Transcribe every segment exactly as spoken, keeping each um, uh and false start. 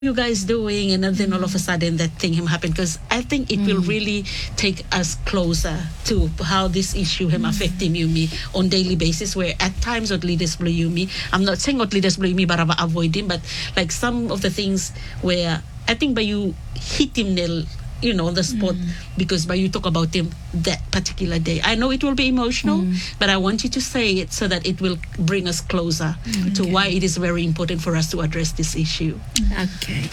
you guys doing? And then all of a sudden that thing him happened, because I think it mm. will really take us closer to how this issue him mm. affecting you me on daily basis, where at times what leaders blue you me, I'm not saying what leaders blue me but I'm avoiding, but like some of the things where I think by you hit him nail, you know, on the spot, mm. because by you talk about him that particular day. I know it will be emotional, mm. but I want you to say it so that it will bring us closer mm. to okay. why it is very important for us to address this issue. Okay.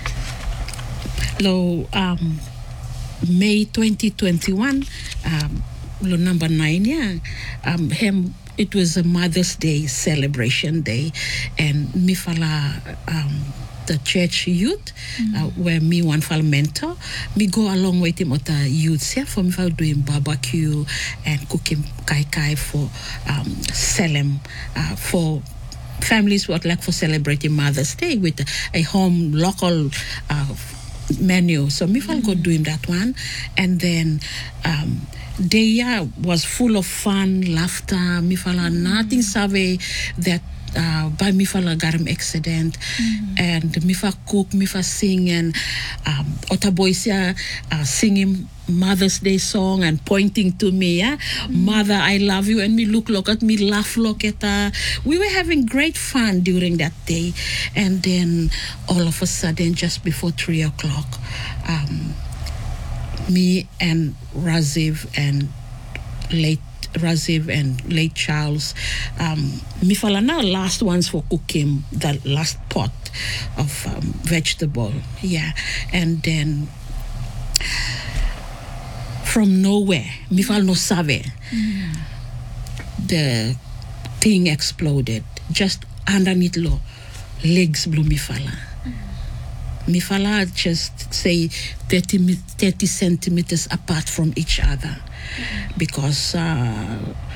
Lo, um, May twenty twenty-one, um, lo number nine, yeah, um, him, it was a Mother's Day celebration day, and Mifala, um, the church youth, mm. uh, where me one fal mentor, me go along with him at the youth here for me for doing barbecue and cooking kai kai for um, Salem, uh, for families who would like for celebrating Mother's Day with a, a home local uh, menu. So me mm. go doing that one, and then um, day was full of fun, laughter. Me fala mm. nothing savvy that. Uh, by Mifa garam accident mm-hmm. and Mifa cook, Mifa sing, and um, Otta boys uh, singing Mother's Day song and pointing to me, yeah? Mm-hmm. Mother, I love you, and me look, look at me, laugh, look at her. We were having great fun during that day, and then all of a sudden, just before three o'clock, um, me and Raziv and late Raziv and late Charles, um, Mifala now last ones for cooking the last pot of um, vegetable, yeah, and then from nowhere, Mifala no save, mm. the thing exploded just underneath lo legs blew Mifala. Mifala just say thirty, thirty centimeters apart from each other. Because uh,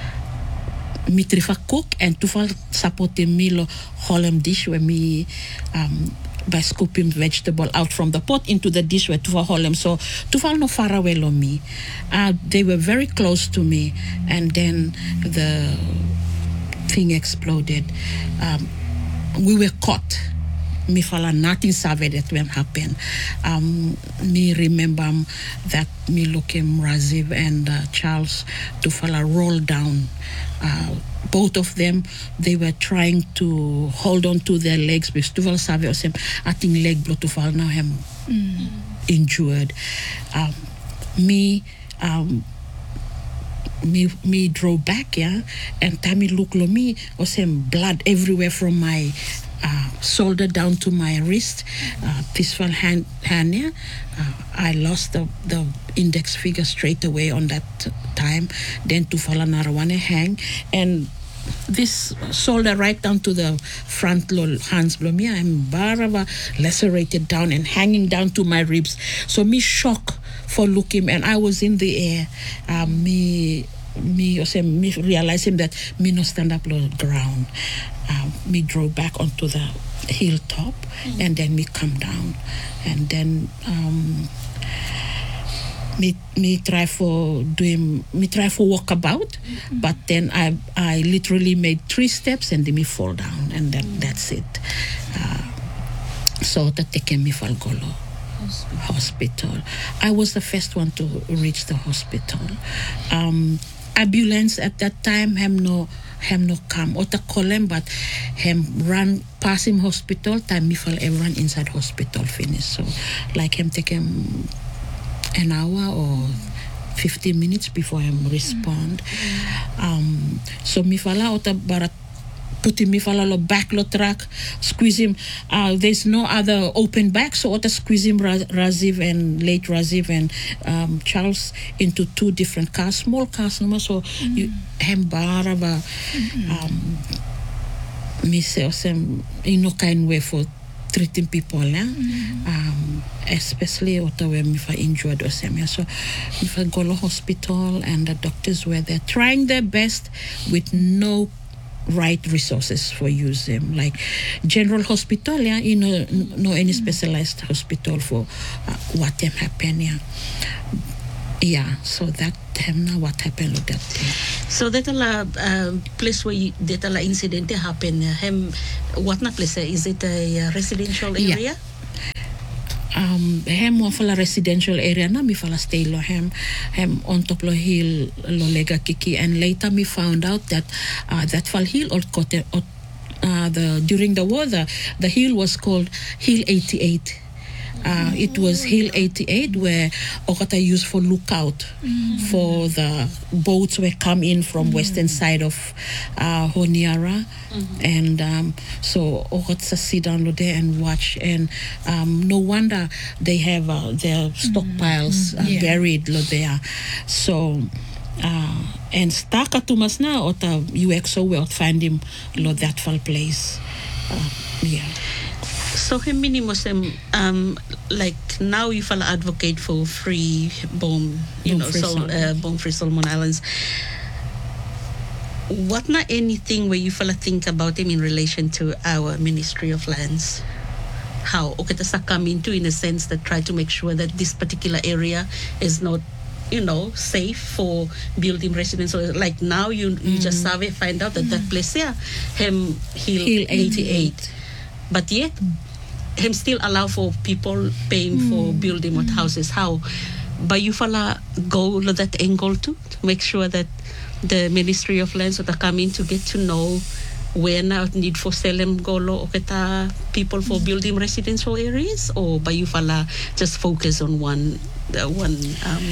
me trifa cook and tufal sapote me lo holem dish where me um, by scooping vegetable out from the pot into the dish where tufa holem. So tufal no far away lo me. Uh, they were very close to me, and then the thing exploded. Um, we were caught. Me fala nothing saved that when happened. Um, me remember that me look him Raziv and uh, Charles to fala roll down. Uh, both of them, they were trying to hold on to their legs because to fala save os him I think leg blow to fala now him mm. injured. Um, me um, me me drove back, yeah, and time me look lo me was him blood everywhere from my Uh, shoulder down to my wrist, uh, peaceful hand, hand yeah. Uh, I lost the, the index finger straight away on that time. Then to fall narawane hang, and this shoulder right down to the front lo hands blow me. I'm barava lacerated down and hanging down to my ribs. So me shock for looking, and I was in the air. Uh, me. Me, or say, me realizing that me no stand up on the ground. Uh, me drove back onto the hilltop, mm-hmm. and then me come down, and then um, me me try for doing me try for walk about, mm-hmm. but then I I literally made three steps and then me fall down, and then mm-hmm. that's it. Uh, so that taken me for Golo. Hospital. hospital. I was the first one to reach the hospital. Um, ambulance at that time hem no hem no come or the column, but hem run past him hospital time me fall everyone inside hospital finish. So like him take him an hour or fifteen minutes before him respond. Mm-hmm. Um, so me fall out barat put him lo back lo track, squeeze him. Uh, there's no other open back, so what squeeze him Raziv and late Raziv and um, Charles into two different cars, small cars, no so mm-hmm. you hem barava um me say some in no kind way for treating people, yeah? Mm-hmm. um, especially when if I injured or something. So if I go to hospital and the doctors were there trying their best with no right resources for use them, like general hospital, yeah, you know, no any specialized hospital for uh, what them happen, yeah. Yeah, so that time now what happened with that thing. So that a uh, place where you, that a incident happened, him what na place is it a residential area? Yeah. um hem one fala residential area na mi fala stay lo hem hem on top lo hill lo lega kiki, and later me found out that uh, that fal hill or kote uh, the during the war the, the hill was called Hill eighty-eight. Uh, it was Hill eighty-eight where Okata used for lookout mm. for the boats were come in from mm. western side of uh, Honiara, mm. and um, so Okata sit down there and watch, and um, no wonder they have uh, their stockpiles mm. uh, yeah. buried there. So uh, and staka tumas na ota U X O will find him lo that fal place. Uh, yeah. So him minimum um like now you feel advocate for free bomb, you bomb know, free so uh, bomb free Solomon Islands. What not anything where you feel think about him in relation to our Ministry of Lands? How Okatasa come into in a sense that try to make sure that this particular area is not, you know, safe for building residents. So like now you you mm. just survey find out that mm. that place here, him Hill, Hill eighty-eight. But yet, him still allow for people paying mm. for building what mm. houses. How? But you fala go to that angle too, to make sure that the Ministry of Lands that are coming to get to know where now need for selem golo oketa people for mm. building residential areas, or by you fala just focus on one uh, one. Um,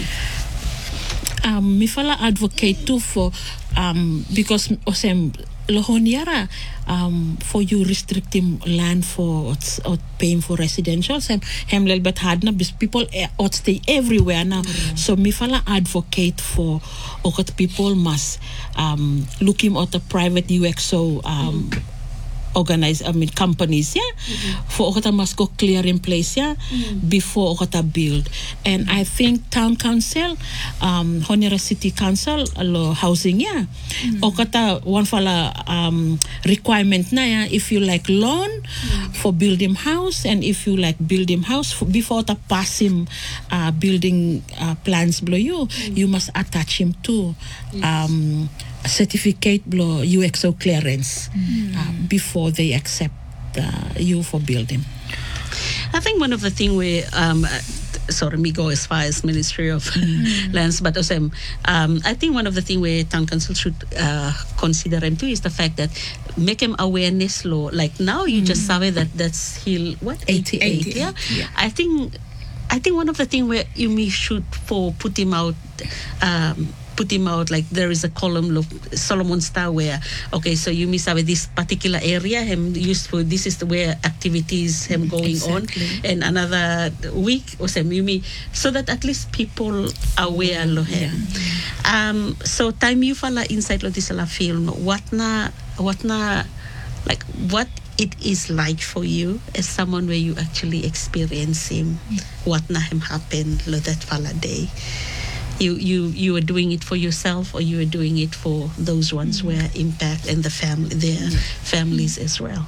um, me fala advocate too for um because osem. Lohoniara, um, for you restricting land for or paying for residential, some hem little bit hard na because people ought stay everywhere now. Mm-hmm. So me fala advocate for okot people must um looking at the private U X O um mm. organize I mean companies, yeah, mm-hmm. for okota must go clear in place, yeah, mm. before okota build. And mm. I think town council, um Honiara City Council, lo housing, yeah, mm. okota one fala um requirement na, yeah, if you like loan mm. for building house, and if you like building house for, before the pass him uh, building uh, plans below you, mm. you must attach him to yes. um certificate below U X O clearance mm. uh, before they accept uh, you for building. I think one of the thing we um sorry me go as far as Ministry of mm. Lands, but also um I think one of the thing where town council should uh, consider him too is the fact that make him awareness law. Like now you mm. just survey that that's Hill what eighty-eight, eighty-eight yeah? yeah I think I think one of the thing where you may should for put him out um put him out, like there is a column of Solomon Star where okay, so you miss with this particular area him used for this is the where activities him going exactly. on, and another week or some you mean so that at least people are aware of him. Yeah. Um so time you fala inside of this film, what na what na like what it is like for you as someone where you actually experience him, what na him happen lo that fala day. You, you you are doing it for yourself, or you are doing it for those ones mm-hmm. where impact and the family, their mm-hmm. families as well.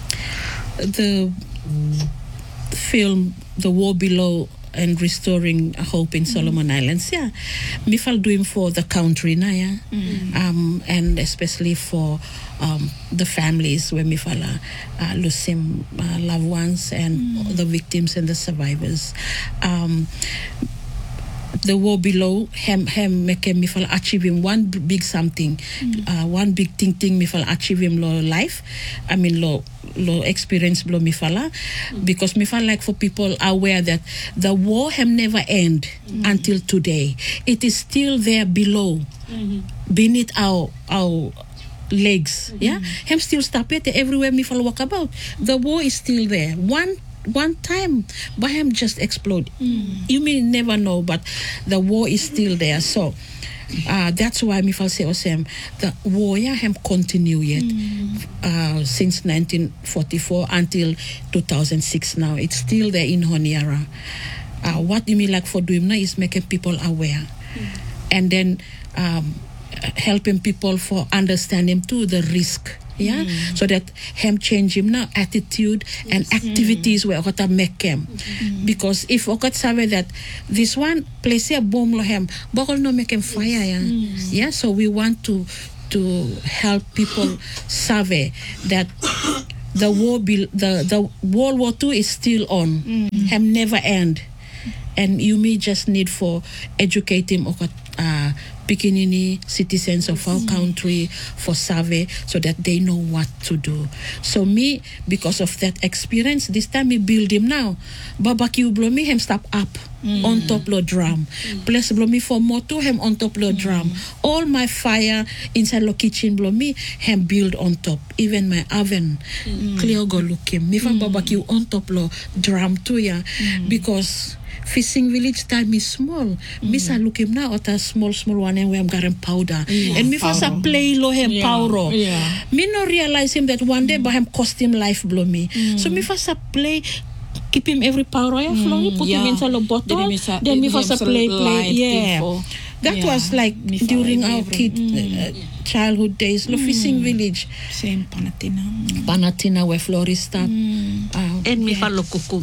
The film, The War Below and Restoring Hope in mm-hmm. Solomon Islands, yeah, me feel doing for the country na, yeah, mm-hmm. um, and especially for um, the families where me feel uh, losing uh, loved ones and mm-hmm. the victims and the survivors. Um, The War Below, hem hem make me feel achieving one big something, mm. uh, one big thing thing me feel achieving lo life. I mean lo lo experience below me fala, mm. because me feel like for people aware that the war hem never end mm. until today. It is still there below, mm-hmm. beneath our our legs. Mm-hmm. Yeah, hem still stop it everywhere me feel walk about. The war is still there. One. One time, Baham just explode. Mm. You may never know, but the war is still there. So uh, that's why me feel say osem the war yeah ham continue yet mm. uh, since nineteen forty-four until two thousand six. Now it's still there in Honiara. Uh, what you mean like for doing now is making people aware, mm. and then um, helping people for understanding too the risk. Yeah, mm. so that him change him now attitude yes. and activities mm. where okata make him, mm. because if okat sabe that this one place a bomb lo him, bokol no make him fire yeah, mm. yeah. So we want to to help people sabe that the war be, the the World War Two is still on. Mm. Hem never end. And you may just need for educate him or uh, Pikinini citizens of our country for survey so that they know what to do. So me, because of that experience, this time me build him now. Barbecue blow me him stop up mm. on top lo drum. Mm. Plus blow me for moto him on top lo drum. Mm. All my fire inside lo kitchen blow me him build on top. Even my oven mm. clear go look him. Me from mm. barbecue on top lo drum too yeah. Mm. Because fishing village time is small. Mm. Misa look him now at a small small one and we am garing powder. Yeah, and me first a play lo him yeah. powder. Yeah. Me no realize him that one day mm. but him cost him life blow me. Mm. So me first a play keep him every powder yeah, flow, mm. put yeah. him inside a bottle. Then, then me first a play play. Yeah. Before. That yeah. was like me during our kid mm. uh, childhood days. Lo mm. fishing village. Same Panatina. Panatina where Florista. Mm. Uh, and me follow kukum.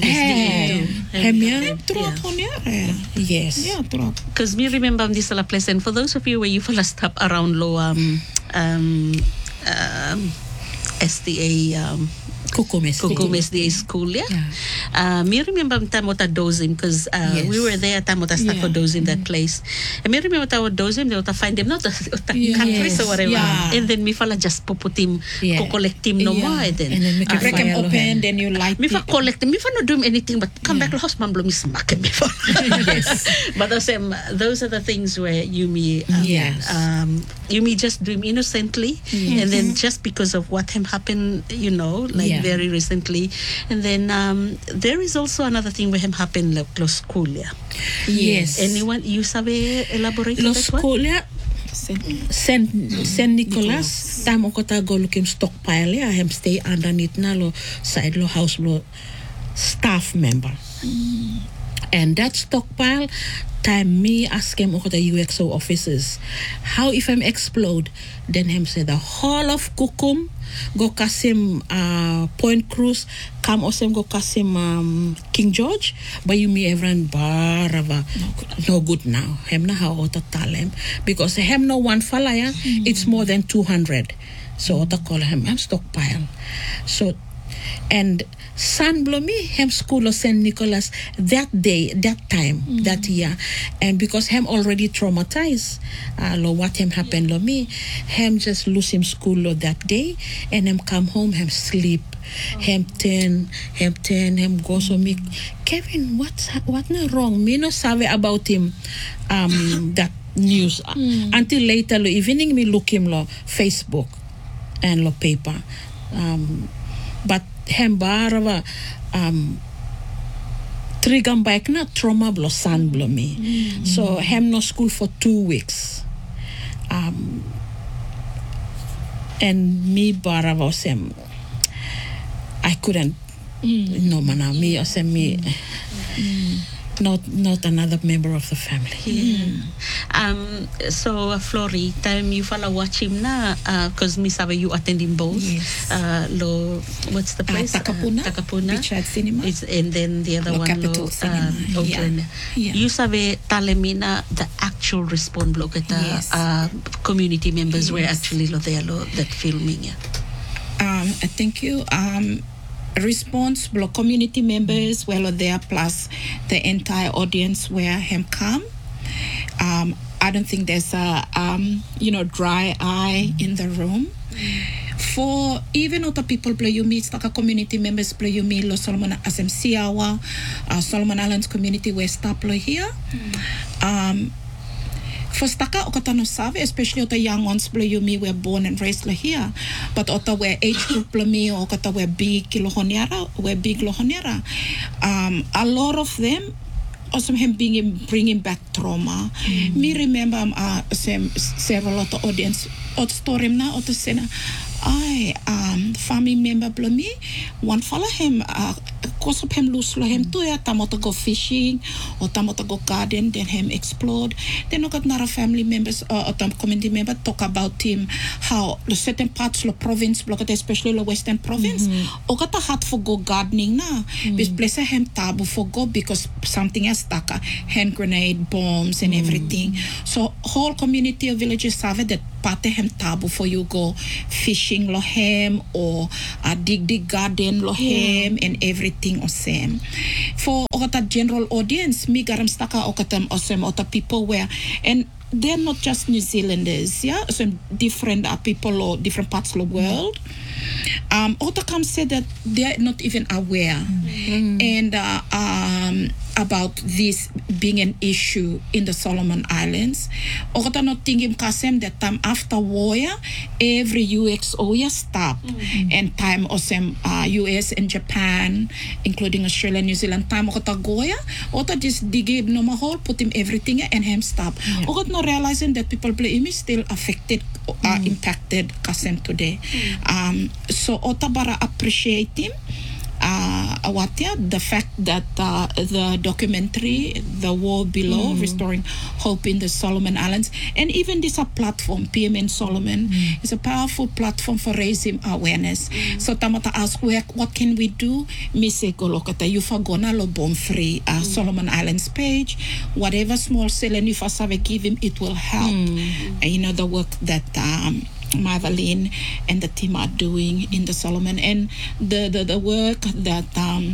Yes. Yeah, true. Because me remember this la place, and for those of you where you follow stop around low um um um S D A um Kukum S D A school, yeah. yeah. Uh, me remember Tamota dozim because uh, yes. we were there. Tamota stuck for dozim that place, and me remember Tamota dozim. They would find them not the yes. countries or whatever, yeah. and then me fella just put him, yeah. collect him no yeah. more. And then, and then make uh, break him open, then you light. Me for collect him. Me for not do anything, but come yeah. back to the house, man, blow me smack him before. Yes. But those um, those are the things where you me um, yes. um you me just dream innocently, yes. and then just because of what him happened, you know, like. Yeah. Very recently, and then um, there is also another thing where him happened like Los School, yeah. Yes. Anyone you sabe elaborate Los on that School, yeah. Saint Saint Nicholas. Tamo ko ta go look him stockpile, yeah. Him stay underneath na lo side lo house lo staff member, mm. and that stockpile. Time me ask him over the U X O officers, how if him explode? Then him say the whole of Kukum go kasim uh, Point Cruz, come osem go kasim um, King George, but you me everyone barava no good, no good now. Him na how ota tell him because him no one falaya, mm. it's more than two hundred. So ota call him him stockpile. So and San Blomi, him school of Saint Nicholas that day, that time, mm-hmm. that year, and because him already traumatized, uh, lo what him happened lo me, him just lose him school lo that day, and him come home, him sleep, oh. him turn, him turn, him go so me, Kevin, what's what not wrong? Me no sabe about him, um, that news mm. until later lo evening me look him lo Facebook and lo paper, um, but. Hem barava um trigam back na trauma blo san blo me. Mm. So hem no school for two weeks. Um and me barava sem I couldn't mm. no mana me or me mm. not not another member of the family. Yeah. Um. So, uh, Flori, time you follow watch him na, because uh, me sabe you attending both. Yes. Uh, lo, what's the place? Uh, Takapuna. Uh, Takapuna. Beachhead Cinema. It's, and then the other lo one, Capital lo, Cinema. Uh, Oakland. Yeah. Yeah. You sabe talemina the actual response block at the yes. uh, community members yes. were actually lo there lo that filming. Yeah. Um. Thank you. Um. Response block community members well there plus the entire audience where him come. Um, I don't think there's a um, you know dry eye in the room. For even other people play you meet like community members play you meet Los Solomon as M Siawa, uh, Solomon Islands community where stop here. Um, For staka okata no sabe, especially ota young ones play you me were born and raised here, but ota were age group play me okata were big lohoniara, were big lohoniara. Um, a lot of them also him being bringing back trauma. Mm. Me remember um, uh, sem, several of the audience ot story na ot sena. I um family member blow me one follow him uh cause of him lose him to ya tamota go fishing or tamota go garden then him explode then I got another family members uh, or some community member talk about him how the certain parts of the province block especially the western province mm-hmm. or got a heart for go gardening na mm-hmm. this place him taboo for go because something else stuck hand grenade bombs and mm-hmm. everything so whole community of villages have that pate hem tabu for you go fishing lo hem or uh, dig dig garden lo hem and everything osem. For okata general audience, mi garam staka okatam osem ota people where and they're not just New Zealanders, yeah, some different uh, people or different parts of the world. Um, Otakam said that they're not even aware mm. and uh, um, about this being an issue in the Solomon Islands. Okata not thinking kasem that time after war, every U X O ya stop mm. and time osem uh, U S and Japan, including Australia, New Zealand, time okata goya, ota just dig him no hole, put him everything and him stop. Yeah. Okata not realizing that people play him is still affected, uh, mm. impacted kasem today. Mm. Um, so ota bara appreciate him. Uh, Awatia, the fact that uh, the documentary, The War Below, mm. Restoring Hope in the Solomon Islands, and even this a platform, P M N Solomon, mm. is a powerful platform for raising awareness. Mm. So Tamata asked, where, what can we do? Me say, go look at the Yufagona Lo Bomb Free uh, mm. Solomon Islands page. Whatever small sale and if I have give him, it will help. Mm. Uh, you know, the work that um, Madeline and the team are doing in the Solomon, and the, the, the work that um,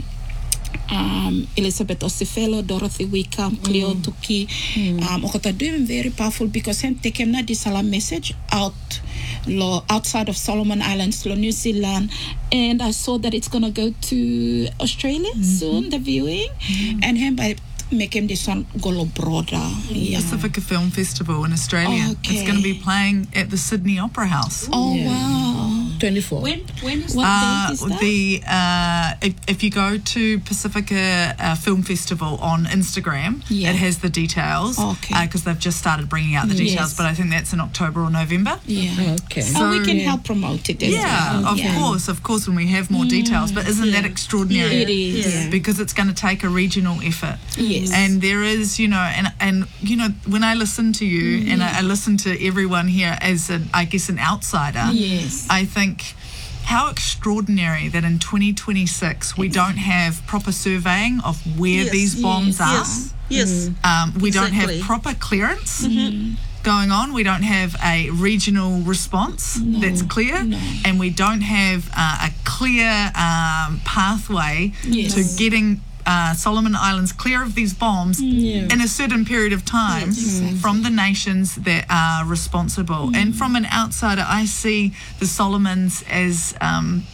um, Elizabeth Osifelo, Dorothy Wickham, Cleo mm. Tuki, mm. um, okata doing very powerful because hem take na this salam message out lo outside of Solomon Islands, lo New Zealand, and I saw that it's gonna go to Australia mm-hmm. soon, the viewing, mm-hmm. and hem by make him this one go broader. Yeah. Pacifica Film Festival in Australia. Oh, okay. It's going to be playing at the Sydney Opera House. Oh yeah. wow! twenty-four. When when is what uh, date is that? The uh, if, if you go to Pacifica uh, Film Festival on Instagram, yeah. it has the details. Okay. Because uh, they've just started bringing out the details, Yes. but I think that's in October or November. Yeah. Okay. So, we can yeah. help promote it as Yeah, well. of yeah. course, of course, when we have more details. But isn't that Yeah. extraordinary? Yeah, it is. Yeah. Because it's going to take a regional effort. Yes. And there is, you know, and and you know, when I listen to you and I, I listen to everyone here as an, I guess, an outsider, Yes. I think how extraordinary that in twenty twenty-six we don't have proper surveying of where Yes, these bombs yes, are. Yes, yes. Um, we don't Exactly. have proper clearance going on. We don't have a regional response that's clear, no. and we don't have uh, a clear um, pathway Yes. to getting uh, Solomon Islands clear of these bombs Yeah. in a certain period of time Yes, exactly. from the nations that are responsible. And from an outsider, I see the Solomons as um,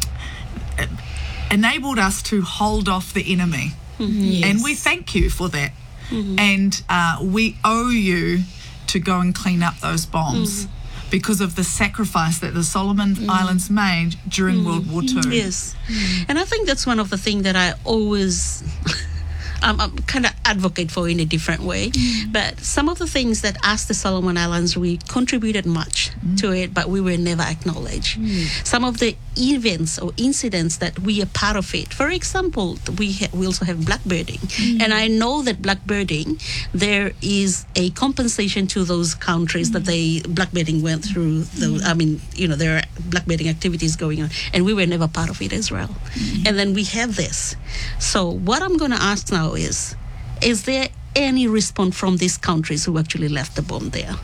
enabled us to hold off the enemy. Yes. And we thank you for that. And uh, we owe you to go and clean up those bombs because of the sacrifice that the Solomon Islands made during World War Two. Yes. And I think that's one of the things that I always um, I'm kind of advocate for in a different way. But some of the things that as the Solomon Islands, we contributed much to it, but we were never acknowledged. Some of the events or incidents that we are part of it. For example, we ha- we also have blackbirding. And I know that blackbirding, there is a compensation to those countries that they blackbirding went through. The, I mean, you know, there are blackbirding activities going on, and we were never part of it as well. And then we have this. So what I'm going to ask now is, is there any response from these countries who actually left the bomb there?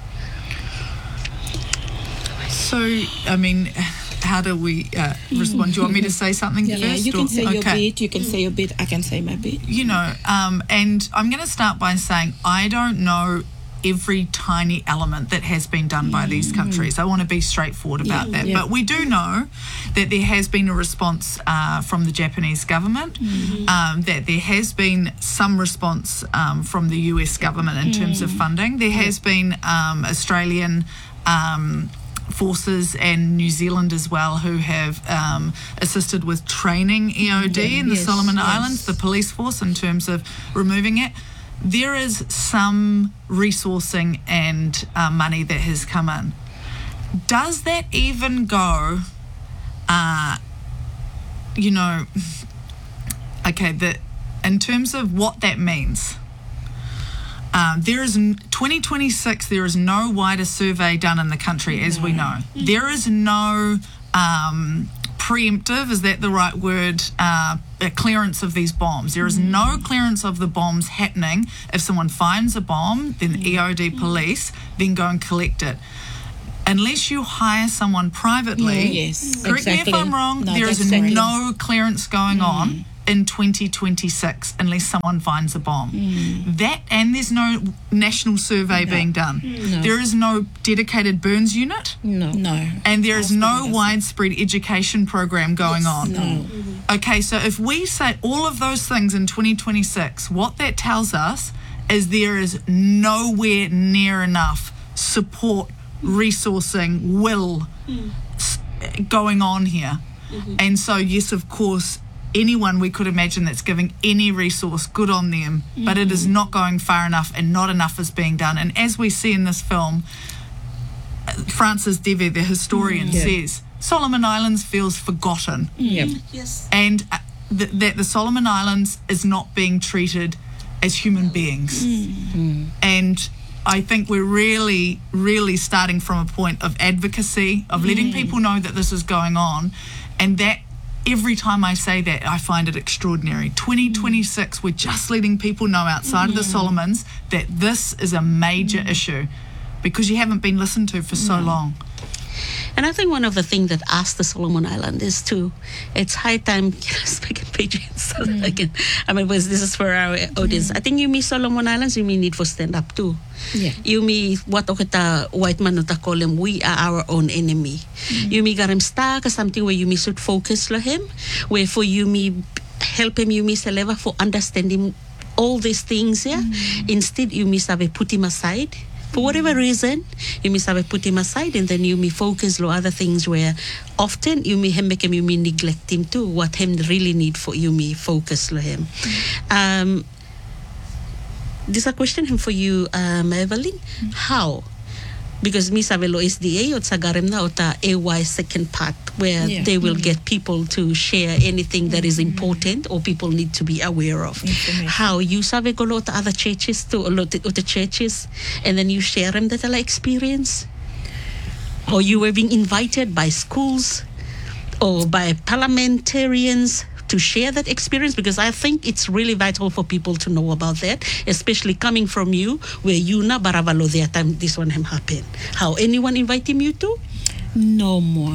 So, I mean, how do we uh, respond? Do you want me to say something Yeah, first? you can or- say your okay. bit, you can say your bit, I can say my bit. You know, um, and I'm going to start by saying I don't know every tiny element that has been done by these countries. I want to be straightforward about Yeah, that. yeah. But we do know that there has been a response uh, from the Japanese government, um, that there has been some response um, from the U S government in terms of funding. There has been um, Australian um, forces and New Zealand as well who have um, assisted with training E O D in the Yes, Solomon yes. Islands, the police force, in terms of removing it. There is some resourcing and uh, money that has come in. Does that even go, uh, you know, okay, the, in terms of what that means? Um, there is n- twenty twenty-six. There is no wider survey done in the country, as we know. There is no um, preemptive. Is that the right word? Uh, a clearance of these bombs. There is no clearance of the bombs happening. If someone finds a bomb, then E O D police then go and collect it. unless you hire someone privately, Mm, yes, correct me if exactly. I'm wrong, No, there is that's exactly. no clearance going on in twenty twenty-six unless someone finds a bomb. That, and there's no national survey being done. There is no dedicated burns unit. No. No. And there is no Hospital widespread education program going on. No. Okay, so if we say all of those things in twenty twenty-six, what that tells us is there is nowhere near enough support, resourcing, will s- going on here. And so, yes, of course, anyone we could imagine that's giving any resource, good on them, but it is not going far enough and not enough is being done. And as we see in this film, Francis Devi, the historian, Yeah. says Solomon Islands feels forgotten, Yep. Yes. and uh, th- that the Solomon Islands is not being treated as human beings. And I think we're really, really starting from a point of advocacy, of letting people know that this is going on, and that every time I say that, I find it extraordinary. twenty twenty-six, we're just letting people know outside of the Solomons that this is a major issue, because you haven't been listened to for so long. And I think one of the things that asked the Solomon Islanders too, it's high time, can I speak in Pidgin so that I can, I mean, because this is for our audience. I think you mean Solomon Islands, you mean need for stand up too. Yeah. You mean what okita white man not call him, we are our own enemy. You mean got him stuck or something where you me should focus on him, where for you me help him, you me seleva for understanding all these things, yeah. Instead, you me have put him aside. For whatever reason, you may have put him aside, and then you may focus on other things where often you may him make him, you may neglect him too. What him really need for you may focus on him. Um, this is a question him for you, um, Evelyn. How? Because me savelo S D A or tsagarim na ota A Y second part where Yeah. they will get people to share anything that is important or people need to be aware of. Information. How you save go to other churches to or the churches and then you share them that experience, or you were being invited by schools or by parliamentarians to share that experience, because I think it's really vital for people to know about that, especially coming from you, where you na baravalo there time this one him happen. How anyone inviting you to? No more.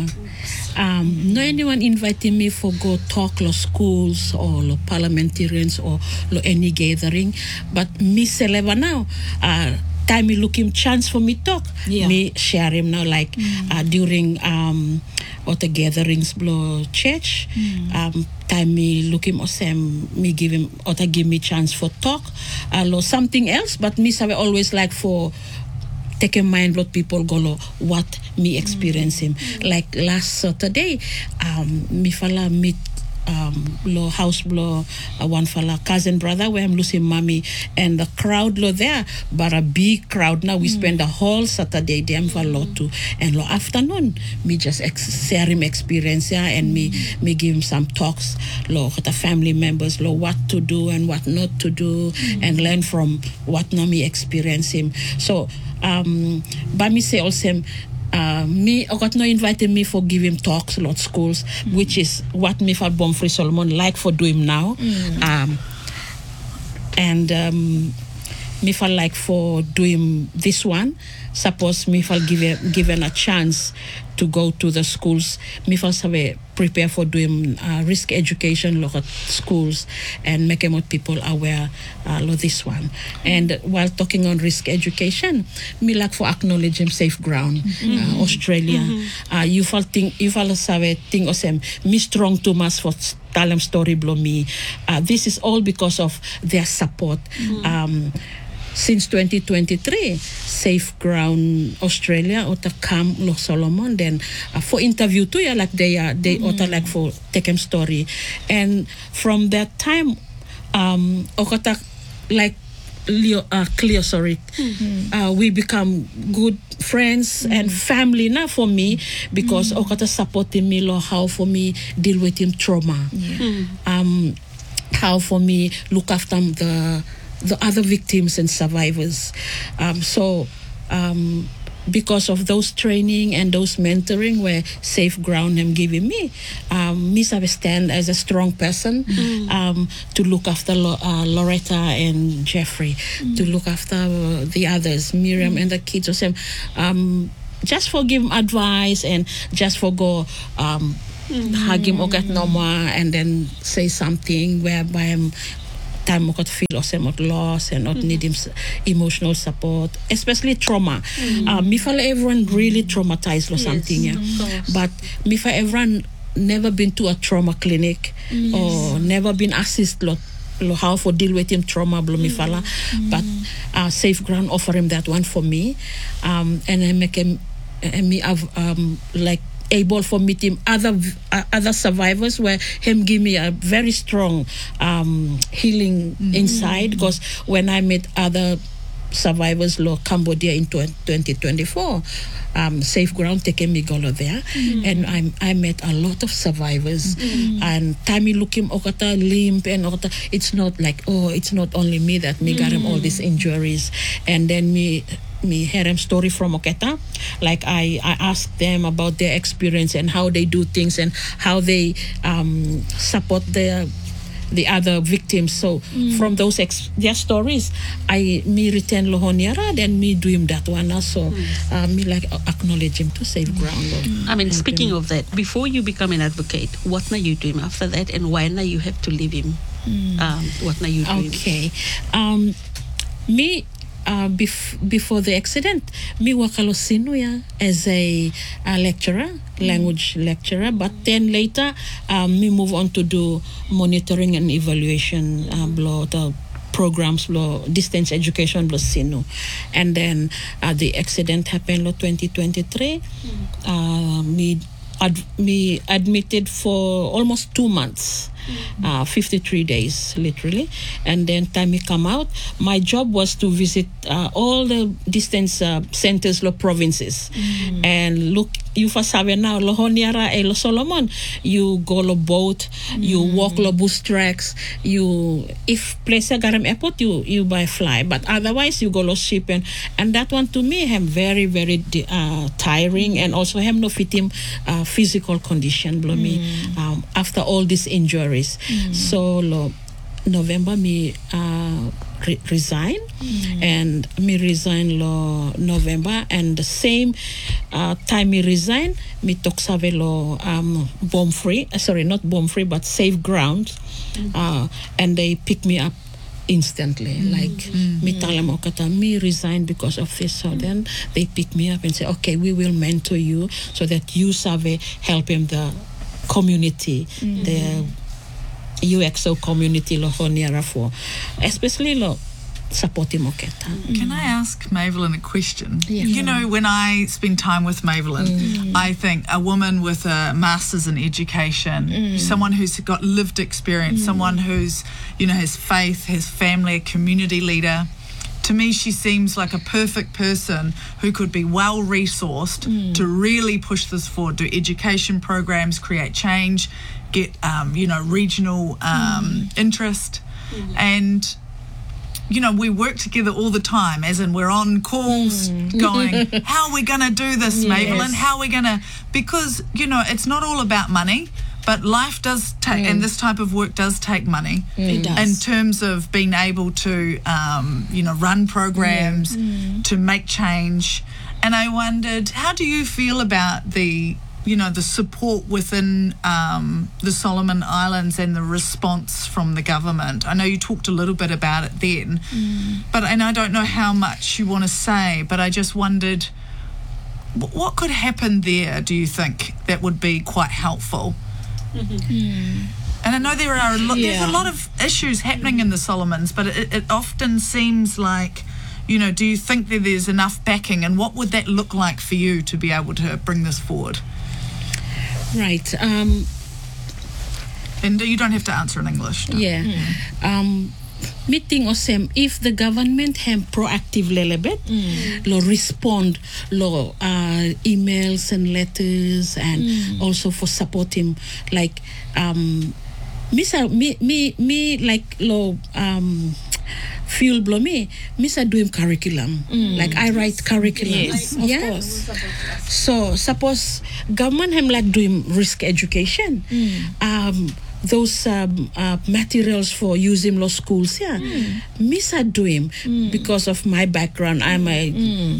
Um, no anyone inviting me for go talk lo schools or lo parliamentarians or lo any gathering, but me seleva now. Uh, time me look him chance for me talk. Yeah. Me share him now like uh, during um other gatherings blow church. Um, time me look him osem me give him or give me chance for talk. Uh, lo something else, but me sabe always like for take in mind what people go lo, what me experience him. Like last Saturday, um, me fala meet um lo house blow uh, one fella cousin brother where I'm losing mommy and the crowd lo there, but a big crowd now. We spend the whole Saturday there for lot too, and lo afternoon me just ex- share him experience yeah, and me me give him some talks lo with the family members lo what to do and what not to do, and learn from what now me experience him. So um but me say also Uh, me, I got no invited me for giving talks, lot schools, mm-hmm. which is what me for Bonfrey Solomon like for doing now. Mm-hmm. Um, and um, me for like for doing this one. Suppose me for give given a chance to go to the schools, me for have prepare for doing uh, risk education look at schools and make more people aware uh, of this one. And while talking on risk education, me like for acknowledging safe ground, mm-hmm. uh, Australia. Mm-hmm. Uh, you fall think you fall have think osem me strong too much for tell them story blow me. Uh, this is all because of their support. Mm-hmm. Um, Since twenty twenty-three, Safe Ground Australia ota come lo Solomon then uh, for interview too yeah like they are they mm-hmm. ota like for take them story, and from that time um okata like Leo, uh, clear sorry mm-hmm. uh, we become good friends mm-hmm. and family now for me because mm-hmm. okata supporting me lo how for me deal with him trauma yeah. mm-hmm. um how for me look after the the other victims and survivors. Um, so um, because of those training and those mentoring where Safe Ground am giving me, um, me have stand as a strong person mm. um, to look after Lo- uh, Loretta and Jeffrey, mm. to look after uh, the others, Miriam mm. and the kids. Um, just for give him advice and just for go um, hug him or get no more and then say something whereby I'm time I feel or not lost and not need him s- emotional support, especially trauma. Uh, me feel everyone really traumatized or something, yeah. But me feel everyone never been to a trauma clinic or never been assist lot lo how for deal with him trauma blo me fala. But uh, Safe Ground offer him that one for me, um, and I make him and me have um, like able for meet him other uh, other survivors where him give me a very strong um, healing inside, because when I met other survivors lo Cambodia in twenty twenty-four, um, Safe Ground taken me go there, and I I met a lot of survivors, and time look him okata limp and okata, it's not like, oh, it's not only me that me got him all these injuries, and then me me hear them story from Oketa. Like I, I asked them about their experience and how they do things and how they um, support their the other victims. So from those ex- their stories, I me return Lohoniara, then me do him that one also. Uh, me like acknowledge him to Safe Ground. Lord. I mean, Help speaking him. of that, before you become an advocate, what now you do him after that, and why now you have to leave him? Um, what now you do him? Okay. Um, me, uh, bef- before the accident, me wakalo sinuya as a, a lecturer, language lecturer. But then later, um, me move on to do monitoring and evaluation, uh, blo, the programs, blo, distance education, blo sinu. And then uh, the accident happened lo twenty twenty-three. Uh, me, ad- me admitted for almost two months. Uh, fifty-three days literally, and then time I come out, my job was to visit uh, all the distance uh, centers lo provinces and look. You for sabe now Lohoniara e Lo Solomon, you go lo boat, you walk lo bus tracks, you if place a garam airport you you by fly, but otherwise you go lo ship, and and that one to me am very very uh, tiring, and also have no fit him uh, physical condition below me um, after all these injuries. So lo November me uh, re- resign, and me resign lo November, and the same uh, time me resign, me talk save lo um, bomb free, uh, sorry not bomb free but Safe Ground, uh, and they pick me up instantly. Like me tell them okata me resign because of this, so then they pick me up and say, okay, we will mentor you so that you save help him the community, the U X O community lo honiara for, especially lo support him oketa. Can I ask Mavelyn a question? Yeah. You know, when I spend time with Mavelyn, I think a woman with a master's in education, someone who's got lived experience, someone who's, you know, has faith, has family, a community leader. To me, she seems like a perfect person who could be well resourced to really push this forward, do education programs, create change, get, um, you know, regional um, interest. And, you know, we work together all the time, as in we're on calls going, how are we going to do this, Mavelyn? How are we going to, because, you know, it's not all about money. But life does take, and this type of work does take money. It does. In terms of being able to, um, you know, run programs, to make change. And I wondered, how do you feel about the, you know, the support within um, the Solomon Islands and the response from the government? I know you talked a little bit about it then, but and I don't know how much you want to say, but I just wondered, wh- what could happen there, do you think, that would be quite helpful? And I know there are a lot, there's Yeah. a lot of issues happening in the Solomons, but it, it often seems like, you know, do you think that there's enough backing, and what would that look like for you to be able to bring this forward? Right. Um, And you don't have to answer in English. no? yeah. Um, meeting osem if the government have proactive lelebet lo respond lo uh, emails and letters, and also for support him, like um misa me me me like lo um fuel blow me misa do him curriculum, like I write curriculum. Yes, of yeah course. So suppose government him like doing risk education, um, those um, uh, materials for using law schools. Yeah, Miss I do him because of my background. I'm a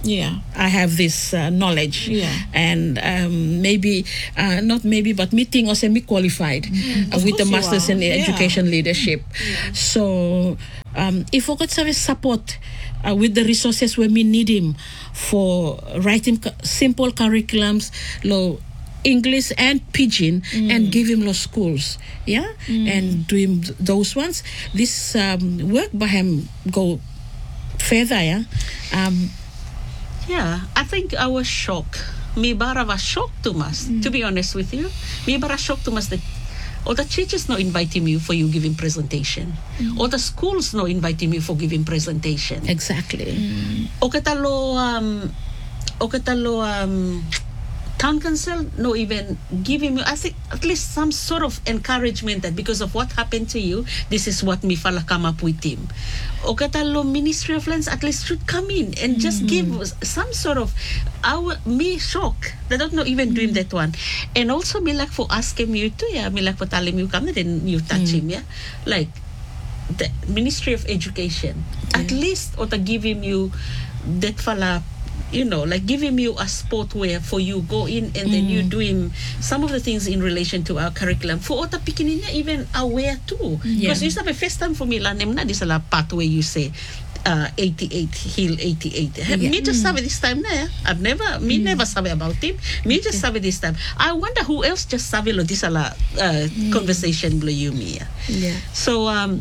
Yeah. I have this uh, knowledge, Yeah. and um, maybe uh, not maybe, but me think also me qualified uh, Of with the course you masters are. in Yeah. education leadership. So um, if I could have support uh, with the resources where me need him for writing cu- simple curriculums, lo English and Pidgin, and give him lo schools, yeah, and do him th- those ones. This um, work by him go further, yeah. Um, Yeah, I think I was shocked. Me bara was shocked to mas, to be honest with you. Me bara shocked to mas that or the teachers no inviting you for you giving presentation. Or the schools no inviting you for giving presentation. exactly. O katalo um o katalo um town council no even giving you I think at least some sort of encouragement that because of what happened to you, this is what me fala come up with him. O katalo Ministry of Lands at least should come in and just give us some sort of our me shock. They don't know even doing that one. And also me like for asking you too, yeah, me like for telling you come then you touch him, yeah. Like the Ministry of Education, at least or to give him you that fella, you know, like give him you a spot where for you go in and then you do him some of the things in relation to our curriculum for ota picking even aware too, because Yeah. you said the first time for me la nem na this la pathway you say uh, eighty-eight Hill eighty-eight. Me just sabi this time na, yeah. I've never me never sabi about him. Me just sabi this time. I wonder who else just sabi lo this la uh, conversation blow you me. Yeah. Yeah. So um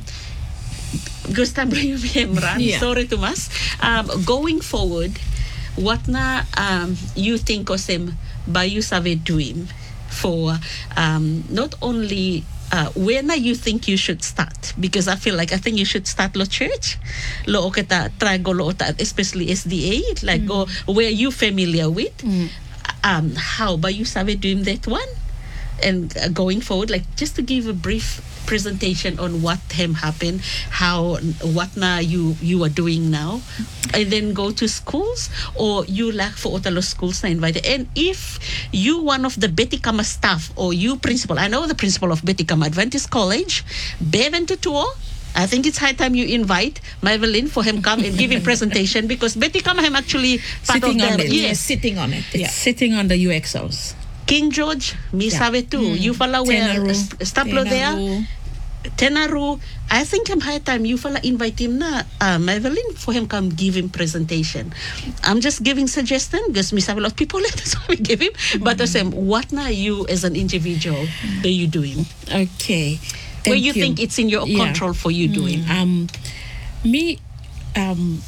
Gusta Imran, Yeah. sorry Tomas. Um, going forward, what na um, you think Osem by you save doing for um, not only uh, where na you think you should start, because I feel like I think you should start lo church lo okata try go lo ota, especially S D A like go where you familiar with um, how by you save doing that one. And uh, going forward, like just to give a brief presentation on what him happened, how what na you you are doing now, and then go to schools or you like for Otalo schools na invited. And if you one of the Betty Kama staff or you principal, I know the principal of Betty Kama Adventist College, Bevan to tour. I think it's high time you invite Madeline for him come and give him presentation because Betty Kama him actually part Sitting of on the it. yes. Sitting on it. It's Yeah. sitting on the U X Os. King George, me Yeah. sabe too. You fala where Tenaru. staplo there. Tenaru. Tenaru, I think I'm high time you fella invite him na uh, Madeline for him come give him presentation. I'm just giving suggestion because me have a lot of people left, so we give him. But the same, what na you as an individual do you doing? Okay. Where Thank you, think it's in your Yeah. control for you doing? Um, me, um,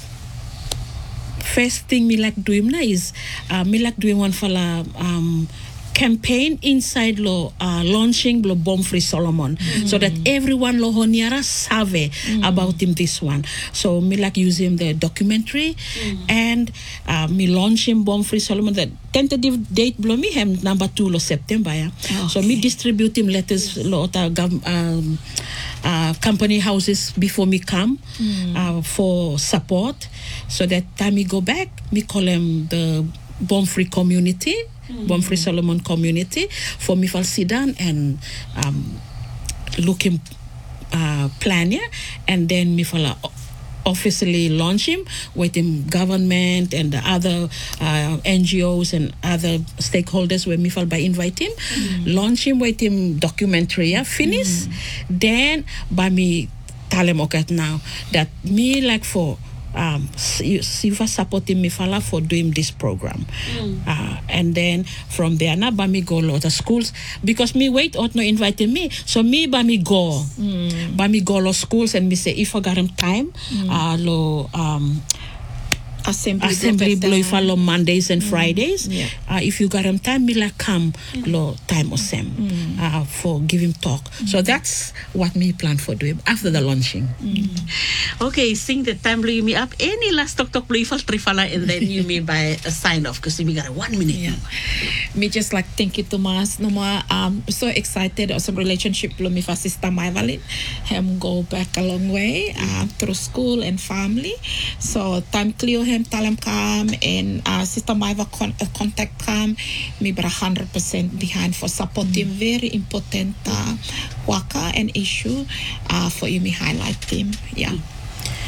first thing me like doing na is uh, me like doing one for la um campaign inside lo uh, launching lo Bomb Free Solomon so that everyone lo honiara save about him this one. So me like using the documentary and uh, me launching Bomb Free Solomon. The tentative date blow me hem number two lo September, yeah. So me distribute him letters lo ota gov- um, uh, company houses before me come uh, for support. So that time me go back, me call them the Bomb Free community. Bomb Free Solomon community for me for sit down and um, looking uh, plan yeah, and then me for la- officially launch him with him government and the other uh, N G Os and other stakeholders where me for by invite him launch him with him documentary yeah, finish then by me tell him okay now that me like for um you for supporting me fala for doing this program uh, and then from there na ba me go lot of schools because me wait out no inviting me so me ba me go ba me go lo schools and me say if I got him time uh lo um Assembly. assembly Block blow at if follow Mondays and Fridays. Yeah. Uh, if you got him time, me like come lo time or sem uh, for give him talk. So that's what me plan for doing after the launching. Okay, sing the time blow me up. Any last talk talk blow you fal trifala and then you may by a sign off because we got a one minute. Yeah. Me just like thank you Thomas. No more um so excited of some relationship with me for sister Madeline. Him go back a long way uh, through school and family. So time clear him tell him come and uh, sister Maiva con- uh, contact come. Me but a hundred percent behind for supporting very important uh, waka and issue uh, for you me highlight him. Yeah.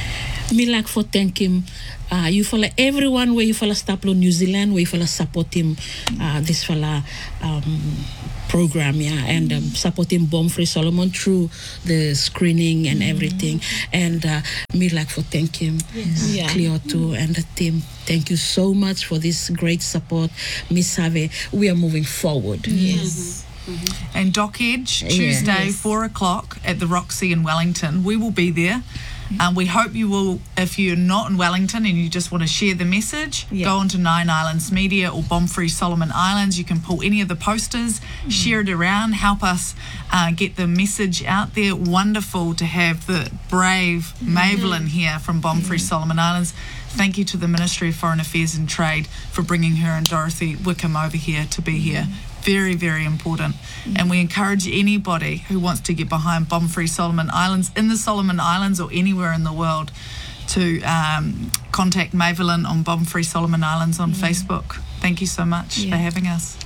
me like for thank him. Uh, you follow everyone where you follow Staplo New Zealand, where you follow support him, uh, this fella um, program, yeah, and um, supporting Bomb Free Solomon through the screening and everything. And uh, me like for thank him, Yes. uh, Yeah. Cleo too, and the team. Thank you so much for this great support, Miss Have. We are moving forward. Yes. And Doc Edge, Yeah. Tuesday, Yes. four o'clock at the Roxy in Wellington. We will be there. Um, we hope you will, if you're not in Wellington and you just want to share the message, Yeah. go on to Nine Islands Media or Bomb Free Solomon Islands. You can pull any of the posters, share it around, help us uh, get the message out there. Wonderful to have the brave Mavelyn here from Bomb Free Solomon Islands. Thank you to the Ministry of Foreign Affairs and Trade for bringing her and Dorothy Wickham over here to be here. Very, very important. And we encourage anybody who wants to get behind Bomb Free Solomon Islands in the Solomon Islands or anywhere in the world to um, contact Mavelyn on Bomb Free Solomon Islands on Facebook. Thank you so much Yeah. for having us.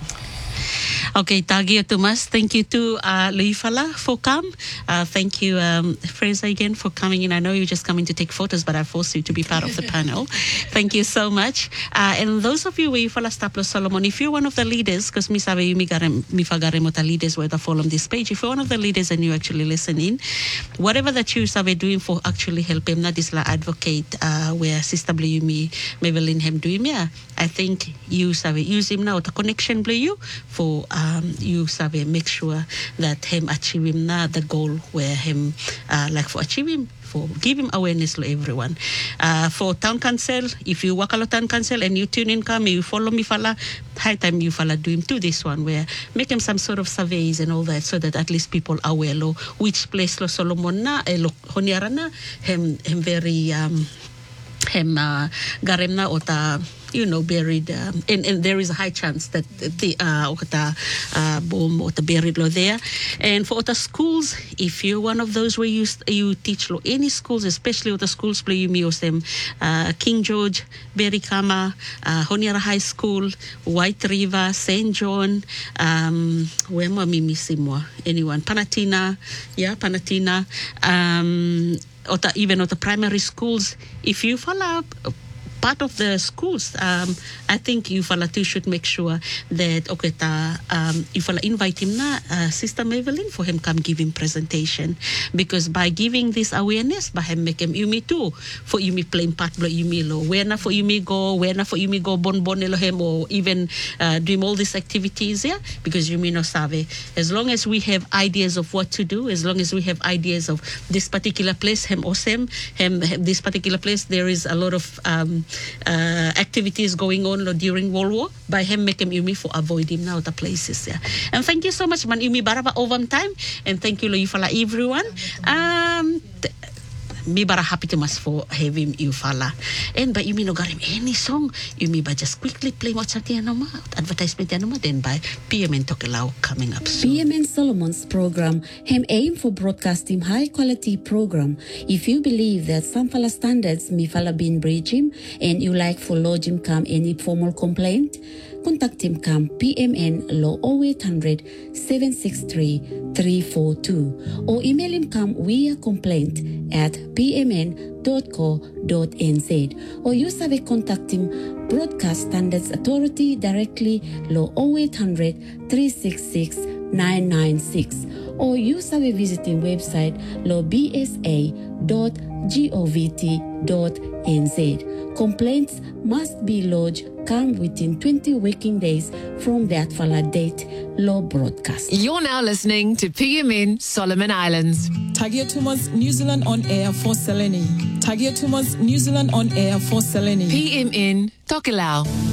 Okay, Tagia Tumas, thank you to uh, Luifala for come. Uh, thank you, um, Fraser, again for coming in. I know you're just coming to take photos, but I forced you to be part of the panel. Thank you so much. Uh, and those of you, Luifala Staplo Solomon, if you're one of the leaders, because mi sabe mi garem mi fagaremo ta leaders where the follow on this page. If you're one of the leaders and you actually listen in, whatever that you sabe doing for actually help him, not is la advocate uh, where Sister Blue me Mavelyn him doing yeah. I think you sabe use him now to connection blue you for um, you sabe make sure that him achieve him na the goal where him uh, like for achieve him for give him awareness to everyone. Uh, for town council, if you work a lot town council and you tune in come, you follow me fella, high time you fella do him to this one where make him some sort of surveys and all that so that at least people are aware lo which place lo Solomon na eh, lo honiara na him him very um him uh, garem na o ta you know, buried, um, and, and there is a high chance that the uh, the uh, bomb or the buried law there. And for the schools, if you're one of those where you you teach law, any schools, especially with the schools play you meos them, uh, King George, Berikama, uh, Honiara High School, White River, Saint John, um, where am I missing more? Anyone? Panatina, yeah, Panatina, um, or the, even at the primary schools, if you follow up. Part of the schools, um, I think you fala too should make sure that okay, ta, um, you fala invite him na uh, Sister Mavelyn for him come give him presentation because by giving this awareness, by him make him you me too for you me playing part blo you me lo where na for you me go where na for you me go bon bon elo him or even uh, doing all these activities yeah because you me no sabe as long as we have ideas of what to do as long as we have ideas of this particular place him awesome him, him this particular place there is a lot of um, Uh, activities going on lo, during World War by him make him yumi for avoid him now the places yeah. And thank you so much man yumi baraba over time and thank you lo you fala everyone um th- me bara happy to mas for having you fala and by yumi no garim any song yumi ba just quickly play what's at the anoma advertisement anoma then by P M N Tokelau coming up soon. P M N Solomon's program hem aim for broadcasting high quality program. If you believe that some fala standards me fala been breaching and you like for lodge him come any formal complaint, contact him come P M N law oh eight hundred, seven six three, three four two or email him come via complaint at p m n dot co dot n z or you have a contact him Broadcast Standards Authority directly law oh eight hundred, three six six, nine nine six or use our visiting website law b s a dot govt dot n z. Complaints must be lodged come within twenty working days from that fala date law broadcast. You're now listening to P M N Solomon Islands. Tagia Tumas New Zealand on air for Seleni. Tagia Tumas New Zealand on air for Seleni. P M N Tokelau.